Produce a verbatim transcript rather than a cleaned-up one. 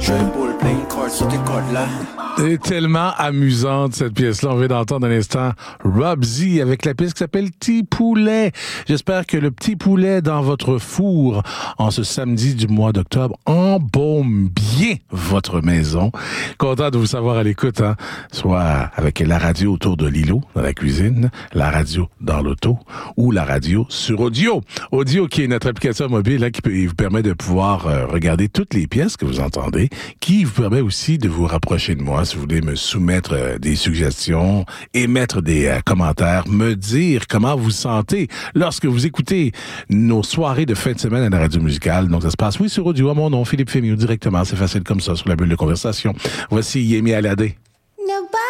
Je boule plein de cordes sur tes cordes là. C'est tellement amusante cette pièce-là. On vient d'entendre un instant Rob Z avec la pièce qui s'appelle Petit Poulet. J'espère que le petit poulet dans votre four en ce samedi du mois d'octobre embaume bien votre maison. Content de vous savoir à l'écoute, hein? Soit avec la radio autour de l'îlot dans la cuisine, la radio dans l'auto ou la radio sur Audio. Audio qui est notre application mobile hein, qui peut, vous permet de pouvoir euh, regarder toutes les pièces que vous entendez, qui vous permet aussi de vous rapprocher de moi. Si vous voulez me soumettre euh, des suggestions, émettre des euh, commentaires, me dire comment vous sentez lorsque vous écoutez nos soirées de fin de semaine à la radio musicale. Donc, ça se passe, oui, sur Audio, à mon nom, Philippe Fémieux, directement. C'est facile comme ça, sur la bulle de conversation. Voici Yemi Alade.